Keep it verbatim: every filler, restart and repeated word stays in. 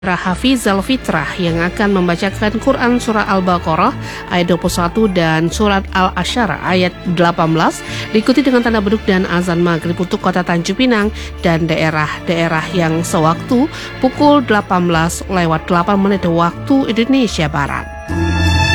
Hafizal Fitrah yang akan membacakan Quran Surah Al-Baqarah ayat dua puluh satu dan Surat Al-Asyara ayat delapan belas diikuti dengan tanda beduk dan azan maghrib untuk kota Tanjung Pinang dan daerah-daerah yang sewaktu pukul delapan belas lewat delapan menit waktu Indonesia Barat.